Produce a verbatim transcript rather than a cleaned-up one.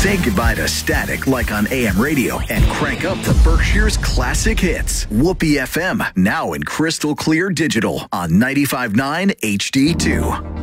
Say goodbye to static like on A M radio and crank up for Berkshire's classic hits. Whoopee F M, now in crystal clear digital on ninety-five point nine H D two.